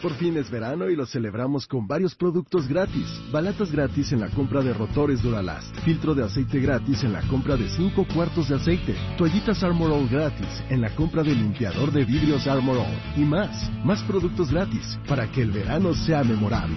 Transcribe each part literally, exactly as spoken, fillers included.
Por fin es verano y lo celebramos con varios productos gratis. Balatas gratis en la compra de rotores Duralast. Filtro de aceite gratis en la compra de cinco cuartos de aceite. Toallitas Armor All gratis en la compra de limpiador de vidrios Armor All. Y más, más productos gratis para que el verano sea memorable.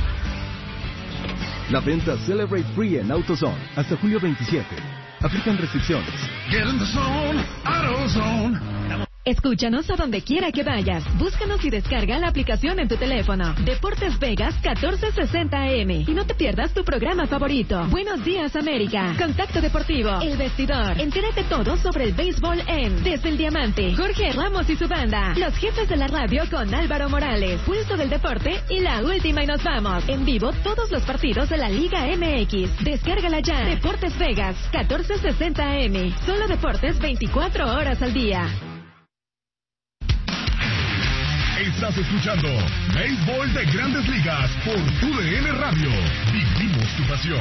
La venta Celebrate Free en AutoZone hasta julio veintisiete. Aplican restricciones. Get in the zone, AutoZone. Escúchanos a donde quiera que vayas. Búscanos y descarga la aplicación en tu teléfono. Deportes Vegas catorce sesenta A M. Y no te pierdas tu programa favorito. Buenos días, América. Contacto Deportivo. El Vestidor. Entérate todo sobre el béisbol en Desde el Diamante. Jorge Ramos y su banda. Los jefes de la radio con Álvaro Morales. Pulso del deporte y la última y nos vamos. En vivo todos los partidos de la Liga M X. Descárgala ya. Deportes Vegas catorce sesenta A M. Solo deportes veinticuatro horas al día. Estás escuchando Béisbol de Grandes Ligas por U D N Radio. Vivimos tu pasión.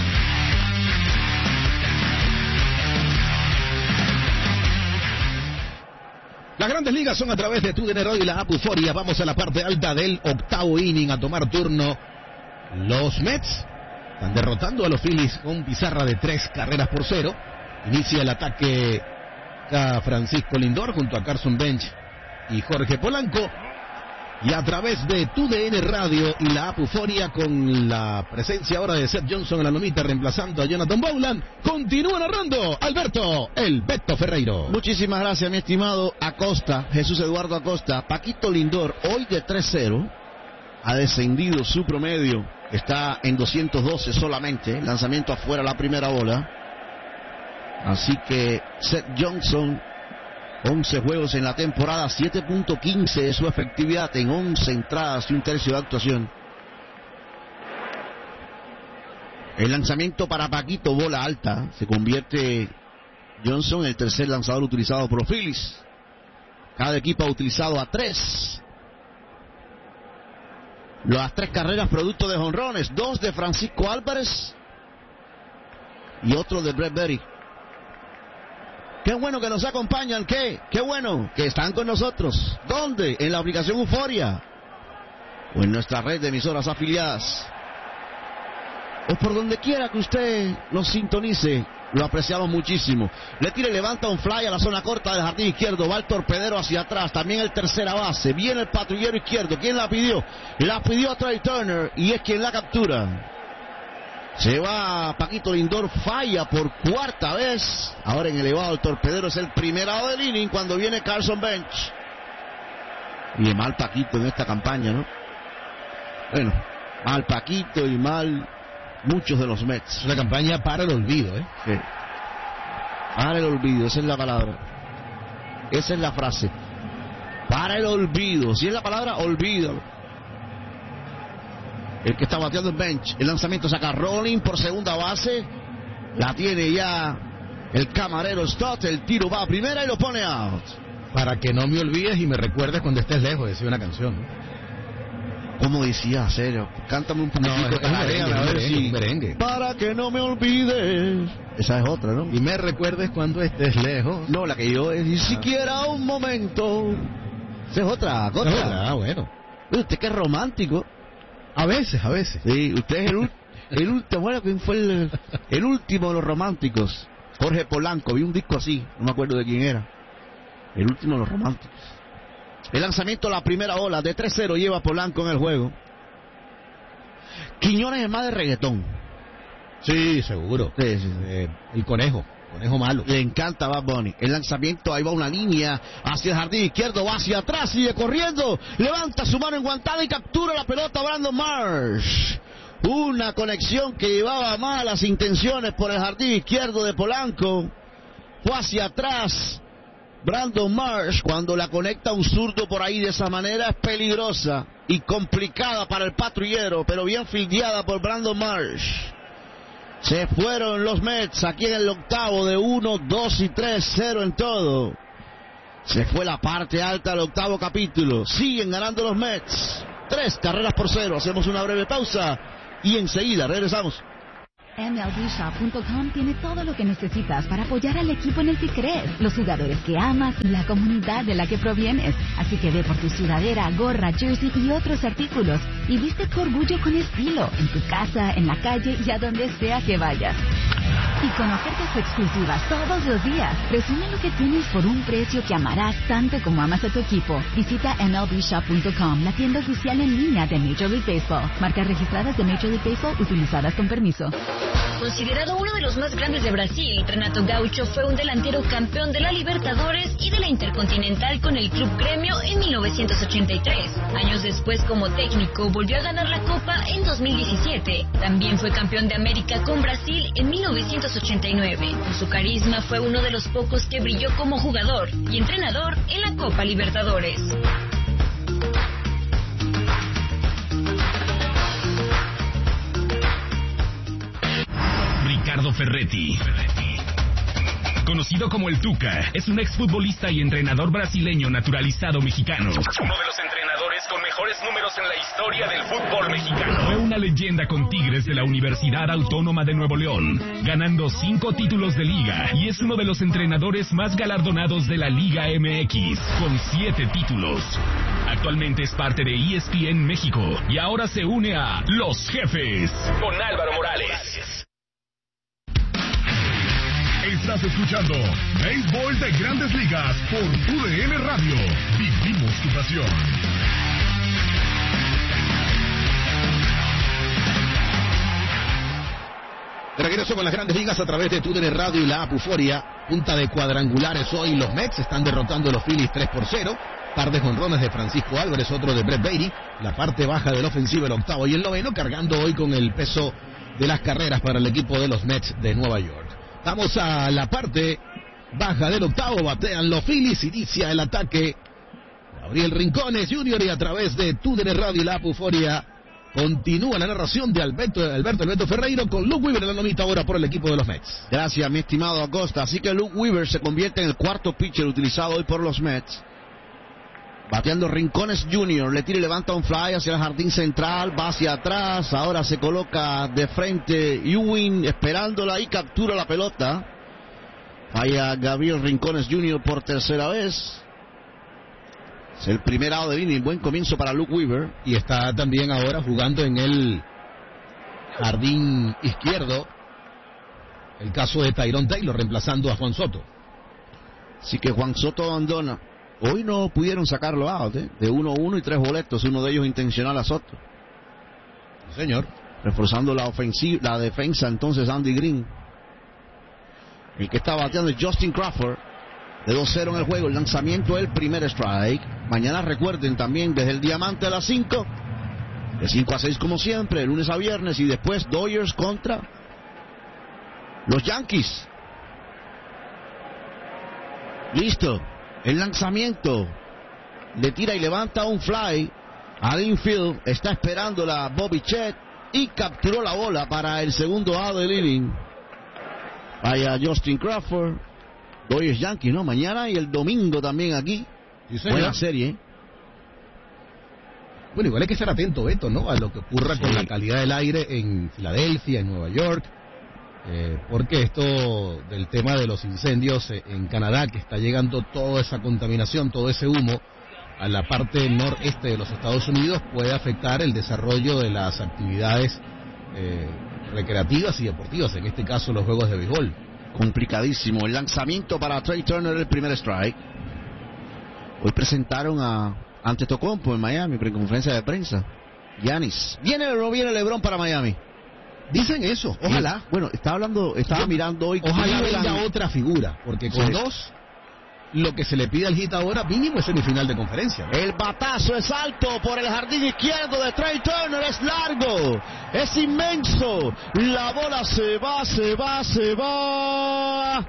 Las Grandes Ligas son a través de Tu D N Radio y la app Euforia. Vamos a la parte alta del octavo inning a tomar turno. Los Mets están derrotando a los Phillies con pizarra de tres carreras por cero. Inicia el ataque a Francisco Lindor junto a Carson Bench y Jorge Polanco. Y a través de Tu D N Radio y la app Euforia, con la presencia ahora de Seth Johnson en la lomita reemplazando a Jonathan Bowland, continúa narrando Alberto El Beto Ferreiro. Muchísimas gracias, mi estimado Acosta, Jesús Eduardo Acosta. Paquito Lindor, hoy de tres cero, ha descendido su promedio, está en doscientos doce solamente, lanzamiento afuera la primera bola. Así que Seth Johnson, once juegos en la temporada, siete punto quince de su efectividad en once entradas y un tercio de actuación. El lanzamiento para Paquito, bola alta, se convierte Johnson en el tercer lanzador utilizado por los Phillies. Cada equipo ha utilizado a tres. Las tres carreras producto de jonrones, dos de Francisco Álvarez y otro de Brett Berry. Qué bueno que nos acompañan, ¿qué? Qué bueno que están con nosotros. ¿Dónde? En la aplicación Euforia o en nuestra red de emisoras afiliadas, o por donde quiera que usted nos sintonice. Lo apreciamos muchísimo. Le tira y levanta un fly a la zona corta del jardín izquierdo. Va el torpedero hacia atrás. También el tercera base. Viene el patrullero izquierdo. ¿Quién la pidió? La pidió a Trey Turner y es quien la captura. Se va Paquito Lindor, falla por cuarta vez. Ahora en elevado el torpedero, es el primer out del inning cuando viene Carson Bench. Y mal Paquito en esta campaña, ¿no? Bueno, mal Paquito y mal muchos de los Mets. Una campaña para el olvido, ¿eh? Sí. Para el olvido, esa es la palabra. Esa es la frase. Para el olvido. Si es la palabra, olvídalo. El que está bateando el Bench. El lanzamiento saca Rolling por segunda base. La tiene ya el camarero Stott. El tiro va a primera y lo pone out. Para que no me olvides y me recuerdes cuando estés lejos, decía una canción, ¿no? ¿Cómo decía? Serio, cántame un poquito. No, es, es, a merengue, ver, es, a ver merengue, si... es merengue. Para que no me olvides. Esa es otra, ¿no? Y me recuerdes cuando estés lejos. No, la que yo es ni siquiera un momento. Esa es otra, otra. Ah, bueno. Usted qué romántico. A veces, a veces. Sí, usted es el, el último, bueno, ¿quién fue el, el último de los románticos? Jorge Polanco, vi un disco así, no me acuerdo de quién era. El último de los románticos. El lanzamiento, la primera ola, de tres cero lleva Polanco en el juego. Quiñones es más de reggaetón. Sí, seguro. Sí, sí, sí. Eh, el conejo, conejo malo. Le encanta Bad Bunny. El lanzamiento, ahí va una línea hacia el jardín izquierdo, va hacia atrás, sigue corriendo, levanta su mano enguantada y captura la pelota Brandon Marsh. Una conexión que llevaba malas intenciones por el jardín izquierdo de Polanco. Fue hacia atrás Brandon Marsh. Cuando la conecta un zurdo por ahí de esa manera es peligrosa y complicada para el patrullero, pero bien fildeada por Brandon Marsh. Se fueron los Mets aquí en el octavo de uno, dos y tres, cero en todo. Se fue la parte alta del octavo capítulo. Siguen ganando los Mets. Tres carreras por cero. Hacemos una breve pausa y enseguida regresamos. M L B Shop punto com tiene todo lo que necesitas para apoyar al equipo en el que crees, los jugadores que amas y la comunidad de la que provienes. Así que ve por tu sudadera, gorra, jersey y otros artículos y viste tu orgullo con estilo, en tu casa, en la calle y a donde sea que vayas. Y con ofertas exclusivas todos los días. Resume lo que tienes por un precio que amarás tanto como amas a tu equipo. Visita M L B Shop punto com, la tienda oficial en línea de Major League Baseball. Marcas registradas de Major League Baseball utilizadas con permiso. Considerado uno de los más grandes de Brasil, Renato Gaucho fue un delantero campeón de la Libertadores y de la Intercontinental con el Club Gremio en mil novecientos ochenta y tres. Años después, como técnico, volvió a ganar la Copa en dos mil diecisiete. También fue campeón de América con Brasil en mil novecientos ochenta y nueve. Por su carisma, fue uno de los pocos que brilló como jugador y entrenador en la Copa Libertadores. Ricardo Ferretti, conocido como el Tuca, es un exfutbolista y entrenador brasileño naturalizado mexicano. Uno de los entrenadores con mejores números en la historia del fútbol mexicano. Fue una leyenda con Tigres de la Universidad Autónoma de Nuevo León, ganando cinco títulos de liga, y es uno de los entrenadores más galardonados de la Liga M X, con siete títulos. Actualmente es parte de E S P N México y ahora se une a Los Jefes con Álvaro Morales. Estás escuchando Béisbol de Grandes Ligas por U D N Radio. Vivimos tu pasión. De regreso con las Grandes Ligas a través de Tu D N Radio y la app Euforia. Punta de cuadrangulares hoy. Los Mets están derrotando a los Phillies tres por cero. Par de jonrones de Francisco Álvarez, otro de Brett Baty. La parte baja del ofensivo, el octavo y el noveno, cargando hoy con el peso de las carreras para el equipo de los Mets de Nueva York. Vamos a la parte baja del octavo, batean los Phillies, inicia el ataque Gabriel Rincones junior y a través de Tu D N Radio y la app Euforia continúa la narración de Alberto, Alberto Alberto Ferreiro con Luke Weaver dando mitad ahora por el equipo de los Mets. Gracias, mi estimado Acosta. Así que Luke Weaver se convierte en el cuarto pitcher utilizado hoy por los Mets. Bateando Rincones junior, le tira y levanta un fly hacia el jardín central, va hacia atrás, ahora se coloca de frente Ewing esperándola y captura la pelota. Falla Gabriel Rincones junior por tercera vez. Es el primer out de inning, buen comienzo para Luke Weaver. Y está también ahora jugando en el jardín izquierdo, el caso de Tyrone Taylor reemplazando a Juan Soto. Así que Juan Soto abandona. Hoy no pudieron sacarlo out, ¿eh? De uno uno y tres boletos, uno de ellos intencional a Soto. Sí, señor. Reforzando la ofensiva, la defensa entonces Andy Green. El que está bateando es Justin Crawford. De dos cero en el juego, el lanzamiento, el primer strike. Mañana recuerden también desde el Diamante a las cinco. De cinco a seis como siempre, de lunes a viernes. Y después Dodgers contra los Yankees. Listo. El lanzamiento, le tira y levanta un fly al infield, está esperando la Bobby Chet y capturó la bola para el segundo out del inning. Vaya Justin Crawford, Dodgers Yankees, ¿no? Mañana y el domingo también aquí. Sí, buena serie. Bueno, igual hay que estar atento, Beto, ¿no? A lo que ocurra sí. con la calidad del aire en Filadelfia, en Nueva York. Eh, porque esto del tema de los incendios en Canadá, que está llegando toda esa contaminación, todo ese humo a la parte noreste de los Estados Unidos, puede afectar el desarrollo de las actividades eh, recreativas y deportivas, en este caso los juegos de béisbol. Complicadísimo. El lanzamiento para Trey Turner, el primer strike. Hoy presentaron a Antetokounmpo en Miami, en conferencia de prensa. Giannis. ¿Viene o no viene LeBron para Miami? Dicen eso, ojalá. Sí. Bueno, estaba hablando, estaba Yo, mirando hoy. Ojalá venga otra figura, porque con sí. dos, lo que se le pide al Hit ahora mínimo es semifinal de conferencia, ¿no? El batazo es alto por el jardín izquierdo de Trey Turner, es largo, es inmenso. La bola se va, se va, se va.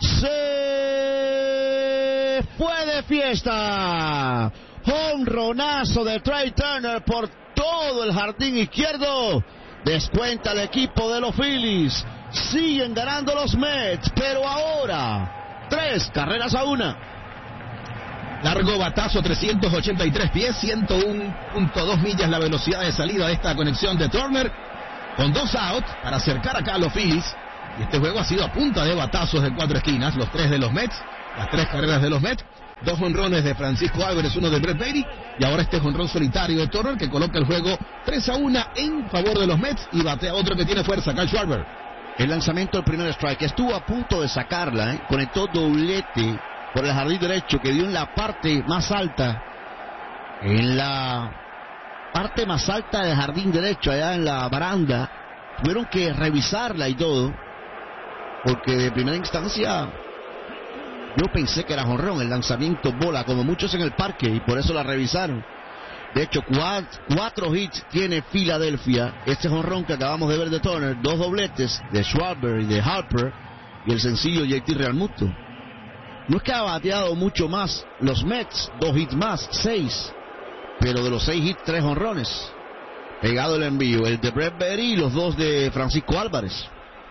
Se fue de fiesta. Jonronazo de Trey Turner por todo el jardín izquierdo. Descuenta el equipo de los Phillies. Siguen ganando los Mets, pero ahora tres carreras a una. Largo batazo, trescientos ochenta y tres pies, ciento uno punto dos millas la velocidad de salida de esta conexión de Turner. con dos outs para acercar acá a los Phillies. Y este juego ha sido a punta de batazos de cuatro esquinas, los tres de los Mets, las tres carreras de los Mets, dos jonrones de Francisco Álvarez, uno de Brett Baty, y ahora este jonrón solitario de Turner que coloca el juego tres a uno en favor de los Mets y batea otro que tiene fuerza, Kyle Schwarber. El lanzamiento del primer strike, estuvo a punto de sacarla, ¿eh? Conectó doblete por el jardín derecho que dio en la parte más alta, en la parte más alta del jardín derecho, allá en la baranda. Tuvieron que revisarla y todo, porque de primera instancia yo pensé que era jonrón, el lanzamiento bola, como muchos en el parque, y por eso la revisaron. De hecho, cuatro, cuatro hits tiene Filadelfia. Este jonrón que acabamos de ver de Turner, dos dobletes de Schwarber y de Harper, y el sencillo J T Realmuto. No es que ha bateado mucho más los Mets, dos hits más, seis, pero de los seis hits, tres jonrones. Pegado el envío, el de Brett Baty y los dos de Francisco Álvarez.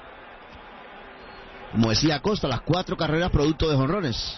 Como decía Acosta, las cuatro carreras producto de jonrones.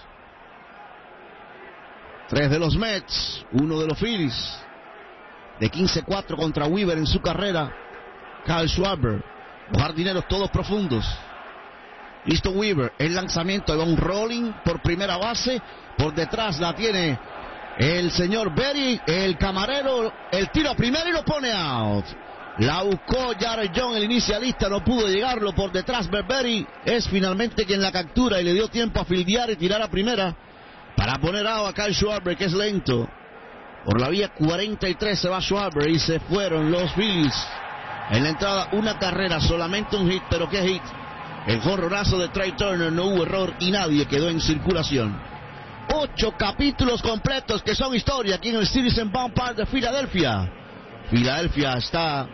Tres de los Mets, uno de los Phillies. De quince cuatro contra Weaver en su carrera, Kyle Schwarber. Los jardineros todos profundos. Listo Weaver, el lanzamiento, ahí va un rolling por primera base. Por detrás la tiene el señor Berry, el camarero, el tiro a primera y lo pone out. La buscó Jared Young, el inicialista, no pudo llegarlo por detrás. Berry es finalmente quien la captura y le dio tiempo a fildear y tirar a primera para poner out a Kyle Schwarber, que es lento. Por la vía cuarenta y tres se va Schwarber y se fueron los Phillies. En la entrada una carrera, solamente un hit, pero qué hit. El jonronazo de Trey Turner, no hubo error y nadie quedó en circulación. Ocho capítulos completos que son historia aquí en el Citizens Bank Park de Filadelfia. Filadelfia está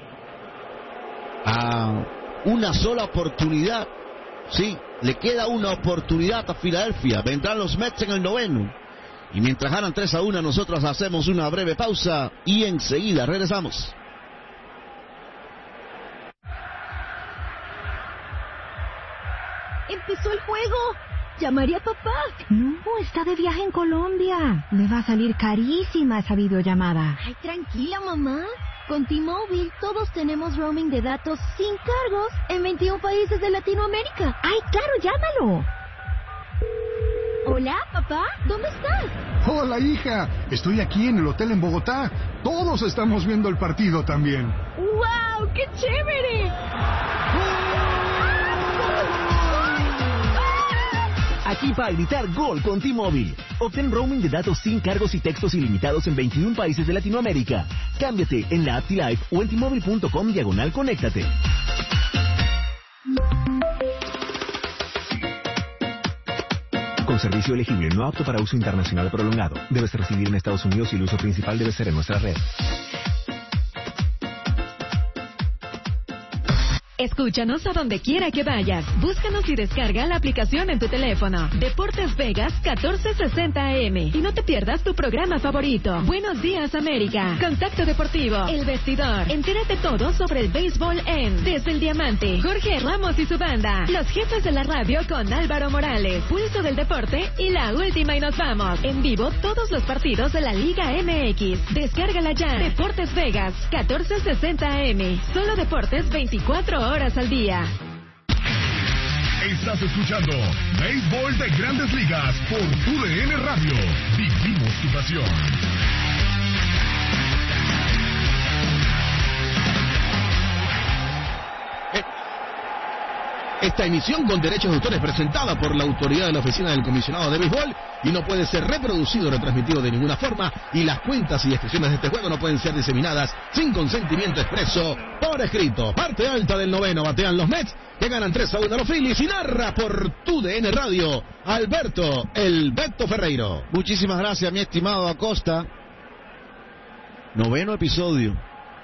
a una sola oportunidad. Sí, le queda una oportunidad a Filadelfia. Vendrán los Mets en el noveno. Y mientras ganan tres a uno, nosotros hacemos una breve pausa y enseguida regresamos. ¡Empezó el juego! ¡Llamaré a papá! No, está de viaje en Colombia. Le va a salir carísima esa videollamada. Ay, tranquila, mamá. Con T-Mobile todos tenemos roaming de datos sin cargos en veintiún países de Latinoamérica. ¡Ay, claro, llámalo! Hola, papá, ¿dónde estás? Hola, hija. Estoy aquí en el hotel en Bogotá. Todos estamos viendo el partido también. ¡Wow! ¡Qué chévere! Aquí va a gritar gol con T-Mobile. Obtén roaming de datos sin cargos y textos ilimitados en veintiún países de Latinoamérica. Cámbiate en la app T-Life o en T-Mobile punto com diagonal conéctate. Con servicio elegible, no apto para uso internacional prolongado. Debes residir en Estados Unidos y el uso principal debe ser en nuestra red. Escúchanos a donde quiera que vayas. Búscanos y descarga la aplicación en tu teléfono. Deportes Vegas catorce sesenta A M. Y no te pierdas tu programa favorito. Buenos días, América. Contacto Deportivo. El Vestidor. Entérate todo sobre el béisbol en Desde el Diamante. Jorge Ramos y su banda. Los jefes de la radio con Álvaro Morales. Pulso del Deporte y la última y nos vamos. En vivo todos los partidos de la Liga M X. Descárgala ya. Deportes Vegas catorce sesenta A M. Solo deportes veinticuatro horas al día. Estás escuchando Béisbol de Grandes Ligas por U D N Radio. Vivimos tu pasión. Esta emisión con derechos de autor es presentada por la autoridad de la Oficina del Comisionado de Béisbol y no puede ser reproducido o retransmitido de ninguna forma, y las cuentas y descripciones de este juego no pueden ser diseminadas sin consentimiento expreso por escrito. Parte alta del noveno, batean los Mets, que ganan tres a uno a los Phillies, y narra por Tu D N Radio Alberto El Beto Ferreiro. Muchísimas gracias, mi estimado Acosta. Noveno episodio.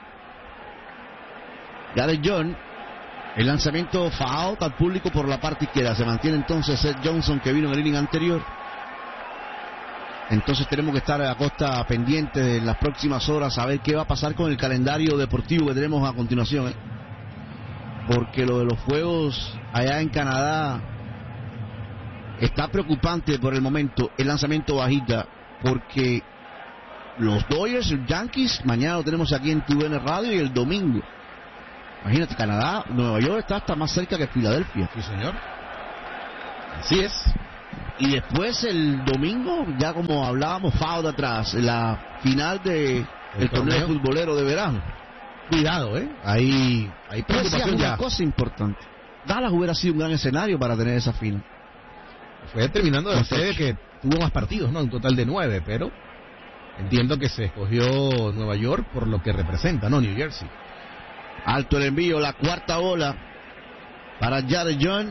Jared Young. El lanzamiento foul al público por la parte izquierda. Se mantiene entonces Seth Johnson, que vino en el inning anterior. Entonces tenemos que estar a Acosta pendiente en las próximas horas a ver qué va a pasar con el calendario deportivo que tenemos a continuación, ¿eh? Porque lo de los juegos allá en Canadá está preocupante por el momento. El lanzamiento bajita, porque los Dodgers, los Yankees, mañana lo tenemos aquí en Tu D N Radio, y el domingo Imagínate, Canadá, Nueva York está hasta más cerca que Filadelfia. Sí, señor. Así es. Y después el domingo, ya como hablábamos, F A U de atrás, la final de el, el torneo, torneo futbolero de verano. Cuidado, ¿eh? Ahí hay preocupación una ya. cosa importante. Dallas hubiera sido un gran escenario para tener esa final. Fue terminando de ustedes que tuvo más partidos, ¿no? Un total de nueve, pero entiendo que se escogió Nueva York por lo que representa, ¿no? New Jersey. Alto el envío, la cuarta bola para Jared John.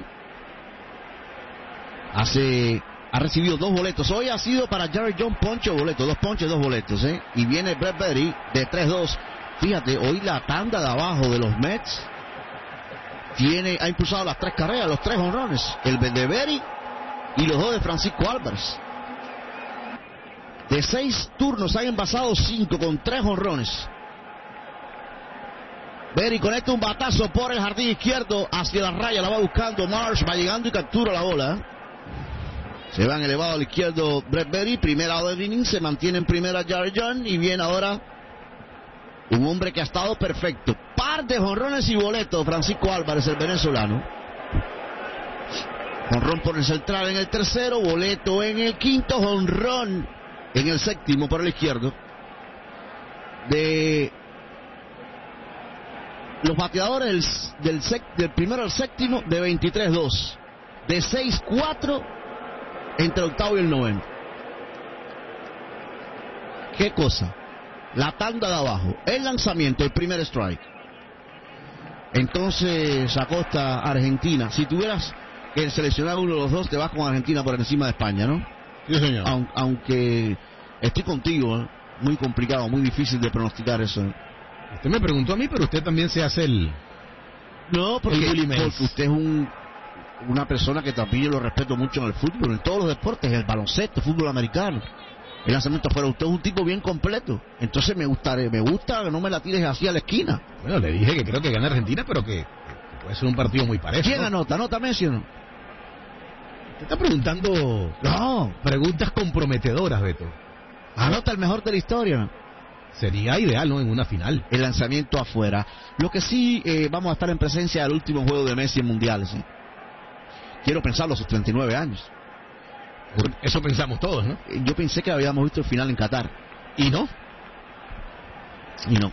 Hace, ha recibido dos boletos. Hoy ha sido para Jared John ponche o boleto. Dos ponches, dos boletos, ¿eh? Y viene Brett Berry de tres dos. Fíjate, hoy la tanda de abajo de los Mets tiene, ha impulsado las tres carreras, los tres honrones. El de Berry y los dos de Francisco Álvarez. De seis turnos han envasado cinco con tres honrones. Berry conecta un batazo por el jardín izquierdo hacia la raya, la va buscando Marsh, va llegando y captura la bola. Se van elevado al izquierdo Brett Berry, primera del inning, se mantiene en primera Jared John y viene ahora un hombre que ha estado perfecto. Par de jonrones y boletos, Francisco Álvarez, el venezolano. Jonrón por el central en el tercero, boleto en el quinto, jonrón en el séptimo por el izquierdo. De los bateadores del, del, sec, del primero al séptimo, de veintitrés dos. De seis cuatro entre el octavo y el noveno. ¿Qué cosa? La tanda de abajo, el lanzamiento, el primer strike. Entonces, Acosta, Argentina. Si tuvieras que seleccionar uno de los dos, te vas con Argentina por encima de España, ¿no? Sí, señor. Aun, aunque estoy contigo, ¿eh? Muy complicado, muy difícil de pronosticar eso. Usted me preguntó a mí, pero usted también se hace el... No, porque, porque usted es un, una persona que también yo lo respeto mucho en el fútbol, en todos los deportes, el baloncesto, el fútbol americano. El lanzamiento afuera, usted es un tipo bien completo. Entonces me gusta, me gusta que no me la tires así a la esquina. Bueno, le dije que creo que gana Argentina, pero que, que puede ser un partido muy parejo. ¿Quién anota? ¿Anota Messi o no? Te está preguntando... No. Preguntas comprometedoras, Beto. Anota el mejor de la historia. Sería ideal, ¿no? En una final. El lanzamiento afuera. Lo que sí, eh, vamos a estar en presencia del último juego de Messi en mundiales, ¿eh? Quiero pensarlo a sus treinta y nueve años. Eso pensamos todos, ¿no? Yo pensé que habíamos visto el final en Qatar. ¿Y no? Y no.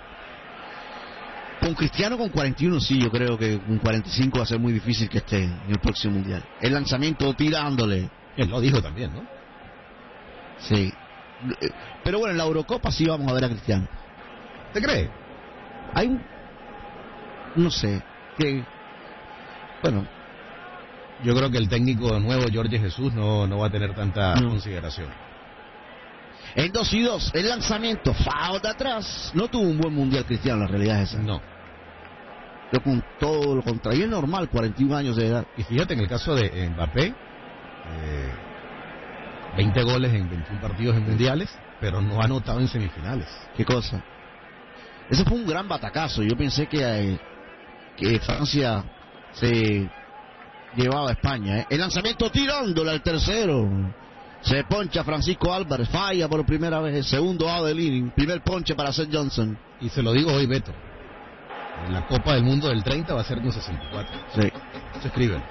Con Cristiano con cuarenta y uno, sí, yo creo que con cuarenta y cinco va a ser muy difícil que esté en el próximo mundial. El lanzamiento tirándole. Él lo dijo también, ¿no? Sí. Pero bueno, en la Eurocopa sí vamos a ver a Cristiano. ¿Te cree? Hay un... No sé. Que... Bueno... Yo creo que el técnico nuevo, Jorge Jesús, no, no va a tener tanta no. consideración. En dos y dos, el lanzamiento, foul de atrás. No tuvo un buen mundial Cristiano, la realidad es esa. No. Yo con todo lo contrario, es normal, cuarenta y un años de edad. Y fíjate, en el caso de Mbappé, eh, veinte goles en veintiún partidos en mundiales, pero no ha anotado en semifinales. ¿Qué cosa? Ese fue un gran batacazo. Yo pensé que, eh, que Francia se... llevaba a España, ¿eh? El lanzamiento tirándole al tercero. Se poncha Francisco Álvarez, falla por primera vez, segundo out del inning, primer ponche para Seth Johnson. Y se lo digo hoy, Beto, en la Copa del Mundo del treinta va a ser con sesenta y cuatro. Sí. Se escribe.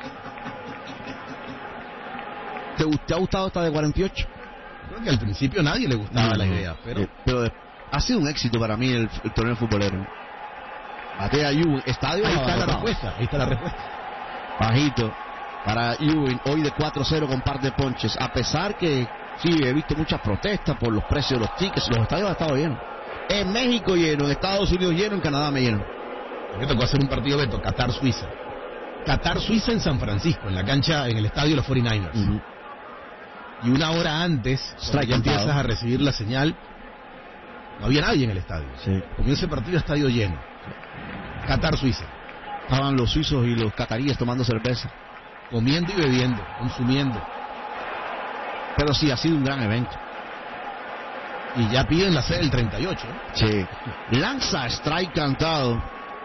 ¿Te, ¿Te ha gustado esta de cuarenta y ocho? Creo que al principio a nadie le gustaba no, la idea, pero... Eh, pero ha sido un éxito para mí el, el torneo futbolero. Batea Yu, estadio... Ahí está la respuesta, ahí está la respuesta. Bajito para Ewing, hoy de cuatro cero con par de ponches, a pesar que sí, he visto muchas protestas por los precios de los tickets. Los estadios han estado llenos, en México lleno, en Estados Unidos lleno, en Canadá me lleno. Me tocó hacer un partido, Beto, Qatar-Suiza Qatar-Suiza en San Francisco, en la cancha, en el estadio de los cuarenta y nueve ers. Uh-huh. Y una hora antes, ya empiezas a recibir la señal, no había nadie en el estadio. Sí. Comienza el partido, estadio lleno. Qatar-Suiza. Estaban los suizos y los cataríes tomando cerveza, comiendo y bebiendo, consumiendo. Pero sí, ha sido un gran evento. Y ya piden la sede del treinta y ocho. ¿eh? Sí. Lanza strike cantado.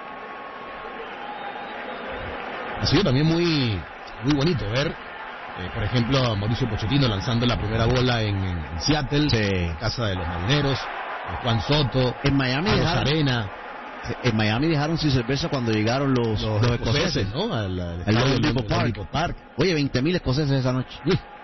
Ha sido también muy, muy bonito ver, eh, por ejemplo, a Mauricio Pochettino lanzando la primera bola en, en, en Seattle, sí. Casa de los Marineros, Juan Soto, en Miami, Arena. En Miami dejaron sin cerveza cuando llegaron los, los, los escoceses, escoceses, ¿no? Al, al, al al Depot Park. Park. Oye, veinte mil escoceses esa noche.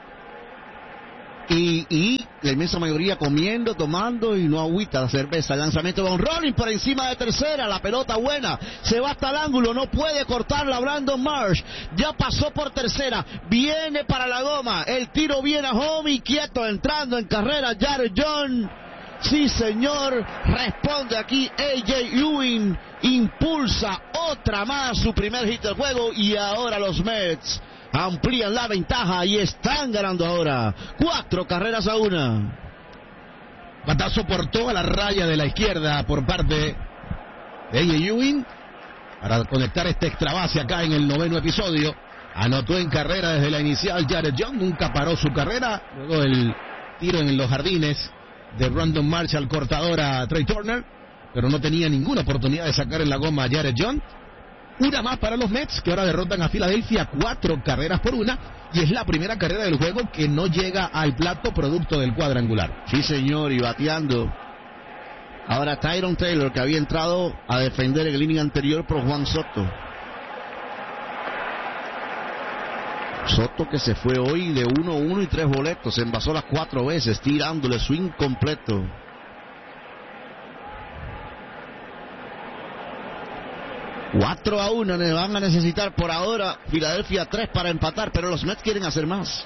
Y, y la inmensa mayoría comiendo, tomando y no agüita la cerveza. El lanzamiento de Von Rolling por encima de tercera. La pelota buena. Se va hasta el ángulo. No puede cortarla Brandon Marsh. Ya pasó por tercera. Viene para la goma. El tiro viene a home y quieto. Entrando en carrera Jared John. Sí, señor. Responde aquí A J Ewing. Impulsa otra más. Su primer hit del juego. Y ahora los Mets amplían la ventaja y están ganando ahora cuatro carreras a una. Batazo por toda la raya de la izquierda por parte de A J Ewing para conectar este extra base acá en el noveno episodio. Anotó en carrera desde la inicial Jared John, nunca paró su carrera. Luego el tiro en los jardines de Brandon Marsh al cortador a Trey Turner, pero no tenía ninguna oportunidad de sacar en la goma a Jared John. Una más para los Mets, que ahora derrotan a Filadelfia cuatro carreras por una, y es la primera carrera del juego que no llega al plato producto del cuadrangular. Sí, señor, y bateando. Ahora Tyrone Taylor, que había entrado a defender el inning anterior por Juan Soto. Soto que se fue hoy de uno uno y tres boletos, se envasó las cuatro veces, tirándole swing completo. cuatro a uno le van a necesitar por ahora. Filadelfia tres para empatar, pero los Mets quieren hacer más.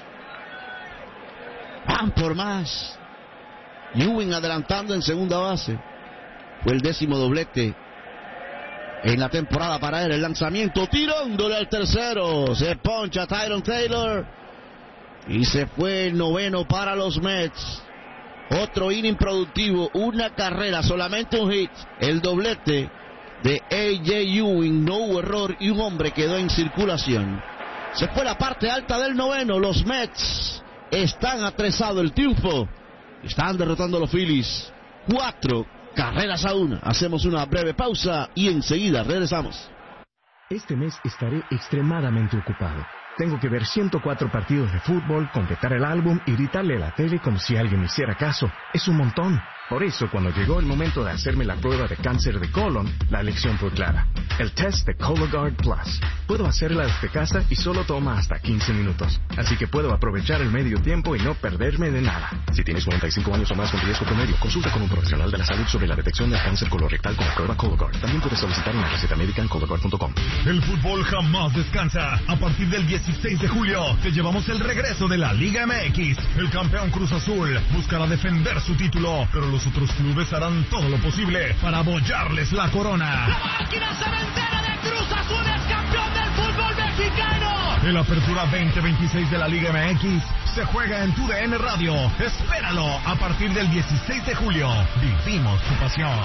Van por más. Ewing adelantando en segunda base. Fue el décimo doblete en la temporada para él. El lanzamiento tirándole al tercero. Se poncha Tyrone Taylor. Y se fue el noveno para los Mets. Otro inning productivo. Una carrera, solamente un hit. El doblete de A J Ewing, no hubo error y un hombre quedó en circulación. Se fue la parte alta del noveno. Los Mets están atresados el triunfo. Están derrotando a los Phillies. Cuatro carreras a una. Hacemos una breve pausa y enseguida regresamos. Este mes estaré extremadamente ocupado. Tengo que ver ciento cuatro partidos de fútbol, completar el álbum y gritarle a la tele como si alguien me hiciera caso. Es un montón. Por eso, cuando llegó el momento de hacerme la prueba de cáncer de colon, la elección fue clara. El test de Cologuard Plus. Puedo hacerla desde casa y solo toma hasta quince minutos. Así que puedo aprovechar el medio tiempo y no perderme de nada. Si tienes cuarenta y cinco años o más con riesgo promedio, consulta con un profesional de la salud sobre la detección del cáncer colorectal con la prueba Cologuard. También puedes solicitar una receta médica en cologuard punto com. El fútbol jamás descansa. A partir del dieciséis de julio, te llevamos el regreso de la Liga M X. El campeón Cruz Azul buscará defender su título, pero los otros clubes harán todo lo posible para abollarles la corona. La máquina cementera de Cruz Azul es campeón del fútbol mexicano. El Apertura veinte veintiséis de la Liga M X se juega en tu D N Radio. Espéralo a partir del dieciséis de julio. Vivimos tu pasión.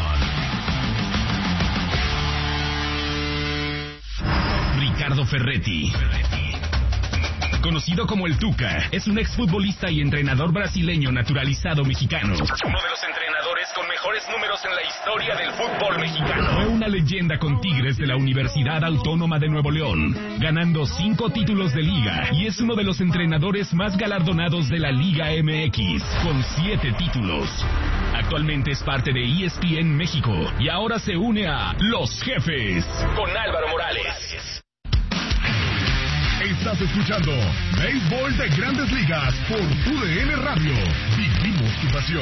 Ricardo Ferretti, conocido como el Tuca, es un exfutbolista y entrenador brasileño naturalizado mexicano. Uno de los entrenadores con mejores números en la historia del fútbol mexicano. Fue una leyenda con Tigres de la Universidad Autónoma de Nuevo León, ganando cinco títulos de liga, y es uno de los entrenadores más galardonados de la Liga M X, con siete títulos. Actualmente es parte de E S P N México y ahora se une a Los Jefes con Álvaro Morales. Estás escuchando Béisbol de Grandes Ligas por U D N Radio. Vivimos tu pasión.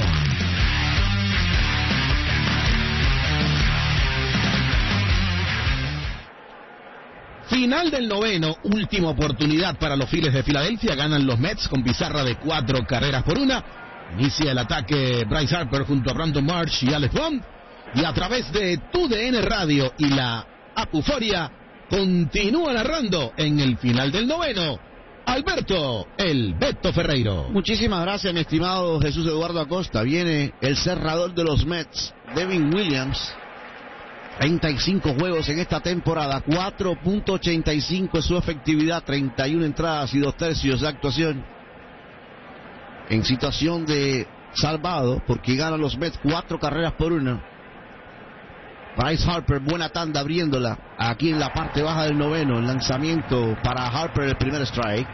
Final del noveno, última oportunidad para los Phillies de Filadelfia. Ganan los Mets con pizarra de cuatro carreras por una. Inicia el ataque Bryce Harper junto a Brandon Marsh y Alex Bond. Y a través de tu D N Radio y la Apuforia, continúa narrando en el final del noveno Alberto El Beto Ferreiro. Muchísimas gracias, mi estimado Jesús Eduardo Acosta. Viene el cerrador de los Mets, Devin Williams. treinta y cinco juegos en esta temporada, cuatro punto ochenta y cinco es su efectividad, treinta y una entradas y dos tercios de actuación. En situación de salvado, porque ganan los Mets cuatro carreras por una. Bryce Harper, buena tanda abriéndola aquí en la parte baja del noveno. El lanzamiento para Harper, el primer strike.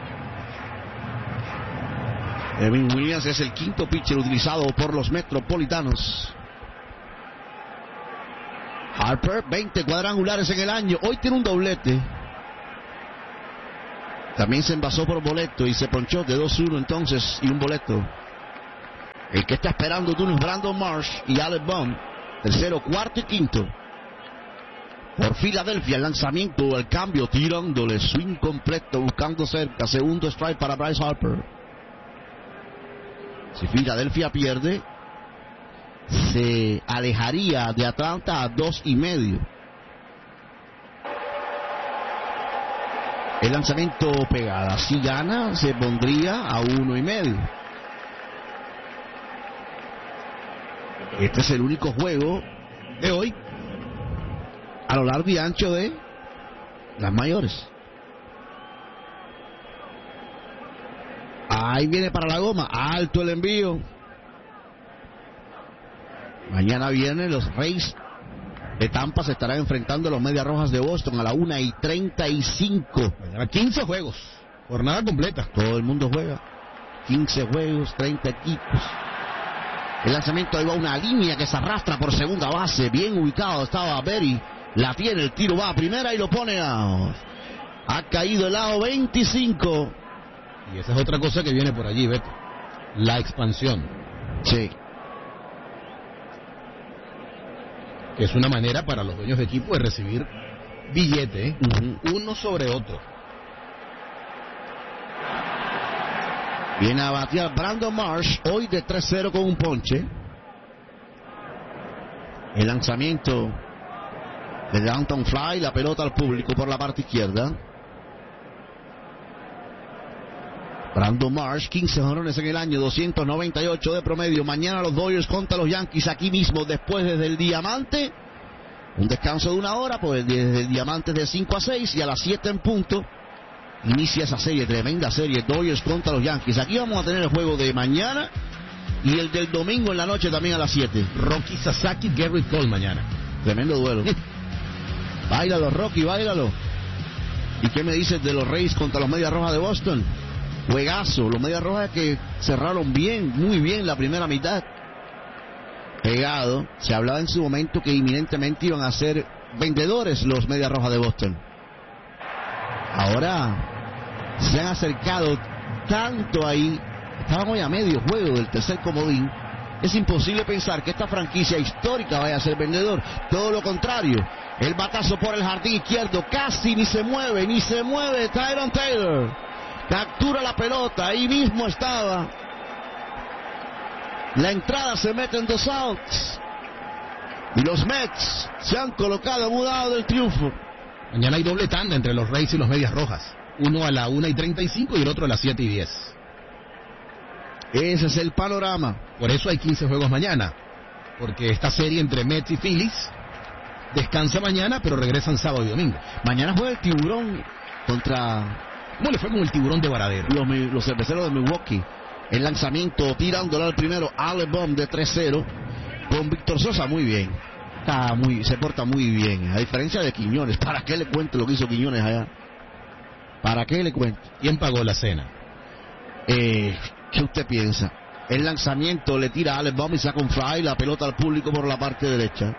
Devin Williams es el quinto pitcher utilizado por los Metropolitanos. Harper, veinte cuadrangulares en el año. Hoy tiene un doblete. También se envasó por boleto y se ponchó de dos uno entonces y un boleto. El que está esperando turno es Brandon Marsh y Alec Bohm. Tercero, cuarto y quinto. Por Filadelfia, el lanzamiento, el cambio, tirándole swing completo, buscando cerca. Segundo strike para Bryce Harper. Si Filadelfia pierde, se alejaría de Atlanta a dos y medio. El lanzamiento pegada. Si gana, se pondría a uno y medio. Este es el único juego de hoy a lo largo y ancho de las mayores. Ahí viene para la goma. Alto el envío. Mañana vienen los Rays de Tampa. Se estarán enfrentando a los Medias Rojas de Boston a la una y treinta y cinco. Mañana quince juegos. Jornada completa. Todo el mundo juega. quince juegos, treinta equipos. El lanzamiento, ahí va una línea que se arrastra por segunda base. Bien ubicado estaba Berry. La tiene, el tiro va a primera y lo pone out. Ha caído el lado veinticinco. Y esa es otra cosa que viene por allí, Beto. La expansión. Sí. Que es una manera para los dueños de equipo de recibir billete, ¿eh? uh-huh. Uno sobre otro. Viene a batear Brandon Marsh, hoy de tres cero con un ponche. El lanzamiento de Downtown Fly, la pelota al público por la parte izquierda. Brandon Marsh, quince jonrones en el año, doscientos noventa y ocho de promedio. Mañana los Dodgers contra los Yankees aquí mismo, después desde el Diamante. Un descanso de una hora, pues desde el Diamante de cinco a seis y a las siete en punto. Inicia esa serie, tremenda serie, Dodgers contra los Yankees. Aquí vamos a tener el juego de mañana y el del domingo en la noche también a las siete. Rocky Sasaki, Garrett Cole mañana. Tremendo duelo. Báilalo, Rocky, báilalo. ¿Y qué me dices de los Rays contra los Medias Rojas de Boston? Juegazo, los Medias Rojas que cerraron bien, muy bien la primera mitad. Pegado, se hablaba en su momento que inminentemente iban a ser vendedores los Medias Rojas de Boston. Ahora se han acercado tanto ahí. Estaban hoy a medio juego del tercer comodín. Es imposible pensar que esta franquicia histórica vaya a ser vendedor. Todo lo contrario. El batazo por el jardín izquierdo. Casi ni se mueve, ni se mueve Tyrone Taylor. Captura la pelota. Ahí mismo estaba. La entrada se mete en dos outs. Y los Mets se han colocado mudado del triunfo. Mañana hay doble tanda entre los Rays y los Medias Rojas. Uno a la una y treinta y cinco y el otro a las siete y diez. Ese es el panorama. Por eso hay quince juegos mañana. Porque esta serie entre Mets y Phillies descansa mañana, pero regresan sábado y domingo. Mañana juega el Tiburón contra... ¿Cómo le fue con el Tiburón de Varadero? Los, los cerveceros de Milwaukee. El lanzamiento tirándolo al primero. Alec Bohm de tres cero. Con Víctor Sosa muy bien. Está muy, se porta muy bien. A diferencia de Quiñones. ¿Para qué le cuento lo que hizo Quiñones allá? ¿Para qué le cuento? ¿Quién pagó la cena? Eh, ¿Qué usted piensa? El lanzamiento le tira a Alec Bohm y saca un fly. La pelota al público por la parte derecha.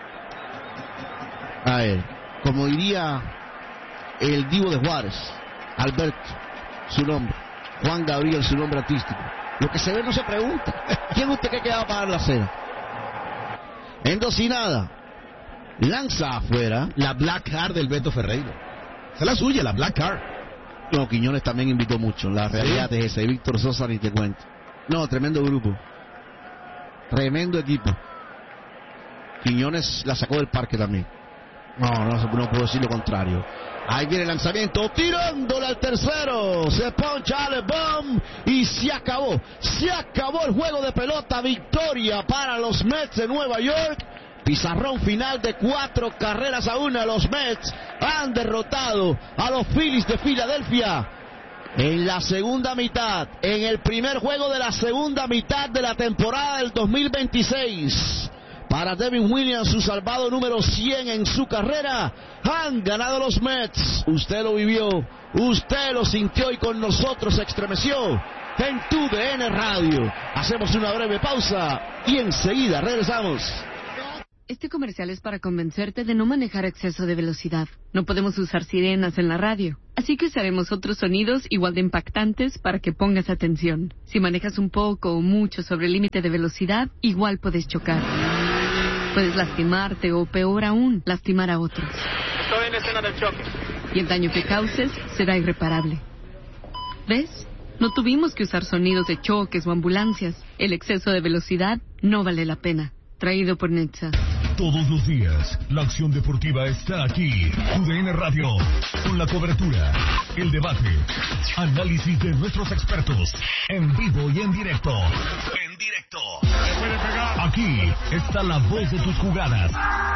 A ver, como diría el divo de Juárez, Alberto, su nombre, Juan Gabriel, su nombre artístico. Lo que se ve no se pregunta. ¿Quién usted cree que va a pagar la cena? En dos y nada. Lanza afuera. La Black Card del Beto Ferreiro. Esa es la suya, la Black Card. No, Quiñones también invitó mucho. La realidad ¿Sí? es esa. Y Víctor Sosa ni te cuento. No, tremendo grupo. Tremendo equipo. Quiñones la sacó del parque también. No, no, no puedo decir lo contrario. Ahí viene el lanzamiento, tirándole al tercero. Se poncha Alec Bohm y se acabó. Se acabó el juego de pelota. Victoria para los Mets de Nueva York. Pizarrón final de cuatro carreras a una. Los Mets han derrotado a los Phillies de Filadelfia en la segunda mitad. En el primer juego de la segunda mitad de la temporada del dos mil veintiséis. Para Devin Williams, su salvado número cien en su carrera, han ganado los Mets. Usted lo vivió, usted lo sintió y con nosotros se estremeció en Tu D N Radio. Hacemos una breve pausa y enseguida regresamos. Este comercial es para convencerte de no manejar a exceso de velocidad. No podemos usar sirenas en la radio, así que usaremos otros sonidos igual de impactantes para que pongas atención. Si manejas un poco o mucho sobre el límite de velocidad, igual puedes chocar. Puedes lastimarte o, peor aún, lastimar a otros. Estoy en escena del choque. Y el daño que causes será irreparable. ¿Ves? No tuvimos que usar sonidos de choques o ambulancias. El exceso de velocidad no vale la pena. Traído por Netza. Todos los días, la acción deportiva está aquí. U D N Radio, con la cobertura, el debate, análisis de nuestros expertos, en vivo y en directo. En directo. Aquí está la voz de tus jugadas.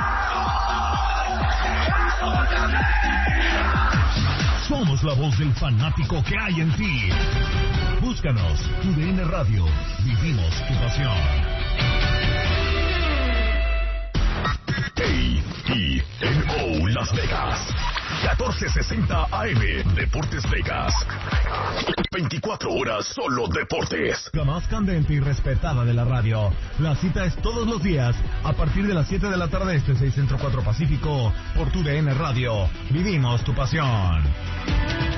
Somos la voz del fanático que hay en ti. Búscanos, U D N Radio. Vivimos tu pasión. A E N O Las Vegas, catorce sesenta A M, Deportes Vegas. veinticuatro horas solo deportes. La más candente y respetada de la radio. La cita es todos los días a partir de las siete de la tarde este, seis Centro cuatro Pacífico, por tu U D N Radio. Vivimos tu pasión.